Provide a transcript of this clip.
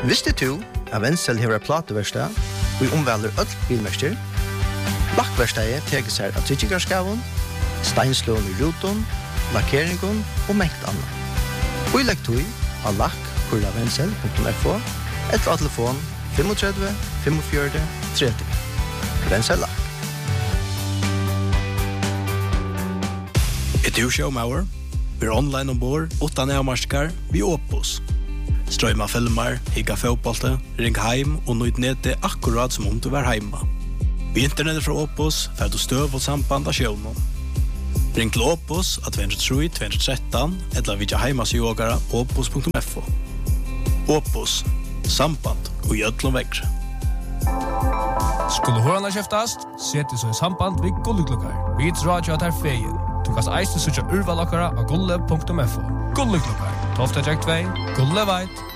Visste du at Wenzel har plateverkstad og omvelder öll bilmester? Lakkverkstedet teker seg av tryggarskaven, steinslån i ruton, lakkeringen og mengt annet. Og i lektor av lakk.wenzel.fo eller av telefon 35 45 30. Wenzel Lakk. Et showmauer. Vi online ombord, utan avmarskar, vi Opus. Strøyma filmer, higga fotbollte, ring heim og nøyd nete akkurat som om du var heima. Vi internettet fra Opus, fer du støv og samband av sjøvnen. Ring til Opus at 203-213, eller vidja heimasjågara opus.fo. Opus, samband og gjødlom vekkre. Skulle hørna kjeftast, seti så i samband vid Gulleklukkar. Vi drar jo at her feien. Du kan eiste søtja urvalakkara av gulle.fo. Gulleklukkar, 12. 2, Gulle veit.